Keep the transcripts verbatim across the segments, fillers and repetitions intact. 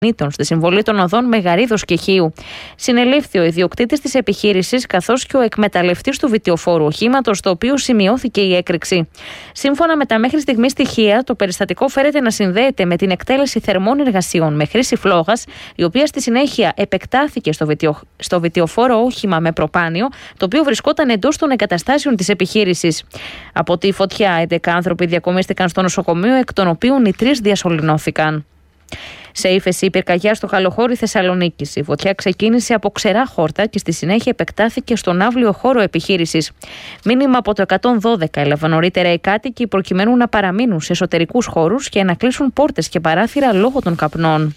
στη συμβολή των οδών Μεγαρίδος και Χίου. Συνελήφθη ο ιδιοκτήτης της επιχείρησης καθώς και ο εκμεταλλευτής του βιτιοφόρου οχήματος, στο οποίο σημειώθηκε η έκρηξη. Σύμφωνα με τα μέχρι στιγμής στοιχεία, το περιστατικό φέρεται να συνδέεται με την εκτέλεση θερμών εργασιών με χρήση φλόγας, η οποία στη συνέχεια επεκτάθηκε στο, βιτιο... στο βιτιοφόρο όχημα με προπάνιο, το οποίο βρισκόταν εντός των εγκαταστάσεων της επιχείρησης. Από τη φωτιά, έντεκα άνθρωποι διακομίστηκαν στο νοσοκομείο, εκ των οποίων οι τρεις διασωληνώθηκαν. Σε ύφεση η πυρκαγιά στο Χαλοχώρι Θεσσαλονίκης. Η φωτιά ξεκίνησε από ξερά χόρτα και στη συνέχεια επεκτάθηκε στον άβλιο χώρο επιχείρησης. Μήνυμα από το εκατόν δώδεκα έλαβαν νωρίτερα οι κάτοικοι προκειμένου να παραμείνουν σε εσωτερικούς χώρους και να κλείσουν πόρτες και παράθυρα λόγω των καπνών.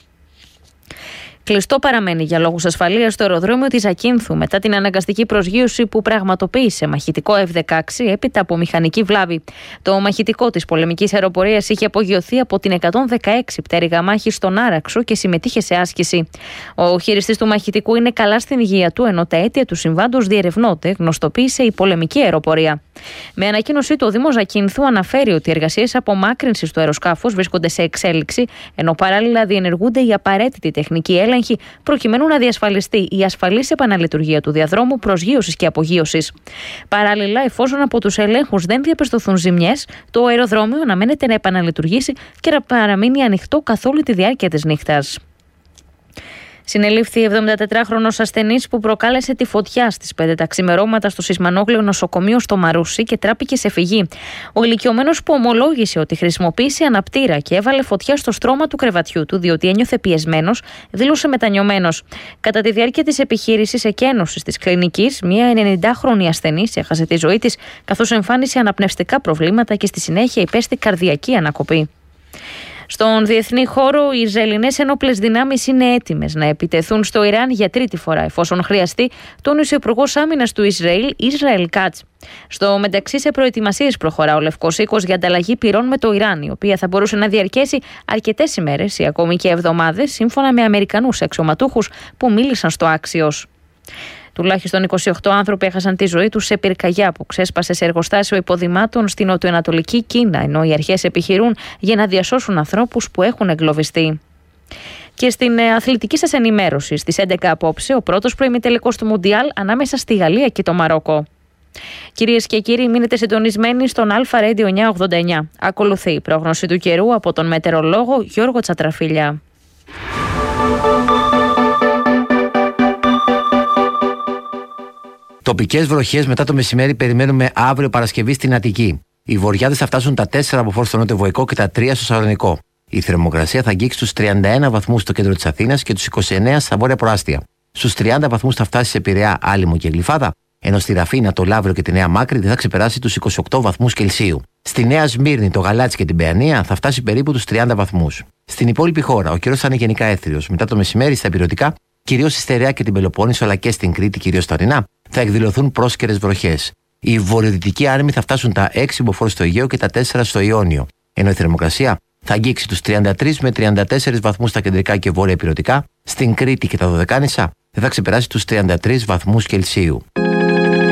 Κλειστό παραμένει για λόγους ασφαλείας το αεροδρόμιο της Ζακίνθου μετά την αναγκαστική προσγείωση που πραγματοποίησε μαχητικό εφ δεκαέξι έπειτα από μηχανική βλάβη. Το μαχητικό της πολεμικής αεροπορίας είχε απογειωθεί από την εκατόν δεκαέξι πτέρυγα μάχης στον Άραξο και συμμετείχε σε άσκηση. Ο χειριστής του μαχητικού είναι καλά στην υγεία του, ενώ τα αίτια του συμβάντος διερευνώνται, γνωστοποίησε η πολεμική αεροπορία. Με ανακοίνωσή του, ο Δήμος Ζακίνθου αναφέρει ότι οι εργασίες απομάκρυνσης του αεροσκάφους βρίσκονται σε εξέλιξη, ενώ παράλληλα διενεργούνται οι απαραίτητοι τεχνικοί έλεγχοι προκειμένου να διασφαλιστεί η ασφαλής επαναλειτουργία του διαδρόμου προσγείωσης και απογείωσης. Παράλληλα, εφόσον από τους ελέγχους δεν διαπιστωθούν ζημιές, το αεροδρόμιο αναμένεται να επαναλειτουργήσει και να παραμείνει ανοιχτό καθ' όλη τη διάρκεια της νύχτας. Συνελήφθη εβδομηντατετράχρονος ασθενής που προκάλεσε τη φωτιά στις πέντε τα ξημερώματα στο Σισμανόγλιο νοσοκομείο στο Μαρούσι και τράπηκε σε φυγή. Ο ηλικιωμένος, που ομολόγησε ότι χρησιμοποίησε αναπτήρα και έβαλε φωτιά στο στρώμα του κρεβατιού του διότι ένιωθε πιεσμένος, δήλωσε μετανιωμένος. Κατά τη διάρκεια της επιχείρησης εκένωσης της κλινικής, μια ενενηντάχρονη ασθενής έχασε τη ζωή της καθώς εμφάνισε αναπνευστικά προβλήματα και στη συνέχεια υπέστη καρδιακή ανακοπή. Στον διεθνή χώρο, οι Ισραηλινές ενόπλες δυνάμεις είναι έτοιμες να επιτεθούν στο Ιράν για τρίτη φορά, εφόσον χρειαστεί, τόνισε ο Υπουργός Άμυνας του Ισραήλ, Ισραήλ Κάτς. Στο μεταξύ, σε προετοιμασίες προχωρά ο Λευκός Οίκος για ανταλλαγή πυρών με το Ιράν, η οποία θα μπορούσε να διαρκέσει αρκετές ημέρες ή ακόμη και εβδομάδες, σύμφωνα με Αμερικανούς αξιωματούχους που μίλησαν στο Άξιος. Τουλάχιστον είκοσι οκτώ άνθρωποι έχασαν τη ζωή τους σε πυρκαγιά που ξέσπασε σε εργοστάσιο υποδημάτων στην νοτιοανατολική Κίνα, ενώ οι αρχές επιχειρούν για να διασώσουν ανθρώπους που έχουν εγκλωβιστεί. Και στην αθλητική σας ενημέρωση, στις έντεκα απόψε, ο πρώτος προημιτελικός του Μουντιάλ ανάμεσα στη Γαλλία και το Μαρόκο. Κυρίες και κύριοι, μείνετε συντονισμένοι στον Αλφα Radio εννιακόσια ογδόντα εννιά. Ακολουθεί η πρόγνωση του καιρού από τον μετεωρολόγο Γιώργο Τσατραφίλια. Τοπικές βροχές μετά το μεσημέρι περιμένουμε αύριο Παρασκευή στην Αττική. Οι βοριάδες θα φτάσουν τα τέσσερα από φόρ στο Νότιο Βοϊκό και τα τρία στο Σαλονικό. Η θερμοκρασία θα αγγίξει τους τριάντα ένα βαθμούς στο κέντρο της Αθήνας και τους είκοσι εννέα στα βόρεια προάστια. Στους τριάντα βαθμούς θα φτάσει σε Πειραιά, Άλυμο και Γλυφάδα, ενώ στη Ραφίνα, το Λαύριο και τη Νέα Μάκρη δεν θα ξεπεράσει τους είκοσι οκτώ βαθμούς Κελσίου. Στη Νέα Σμύρνη, το Γαλάτσι και την Παιανία θα φτάσει περίπου τους τριάντα βαθμούς. Στην υπόλοιπη χώρα, ο καιρός θα είναι γενικά έθριος. Μετά το μεσημέρι, στα ηπειρωτικά, κυρίως στη Στερεά και την Πελοπόννησο, αλλά και στην Κρήτη, κυρίως στα ορεινά, θα εκδηλωθούν πρόσκαιρες βροχές. Οι βορειοδυτικοί άρμοι θα φτάσουν τα έξι μποφόρ στο Αιγαίο και τα τέσσερα στο Ιόνιο, ενώ η θερμοκρασία θα αγγίξει τους τριάντα τρεις με τριάντα τέσσερις βαθμούς στα κεντρικά και βόρεια ηπειρωτικά, στην Κρήτη και τα Δωδεκάνησα δεν θα ξεπεράσει τους τριάντα τρεις βαθμούς Κελσίου.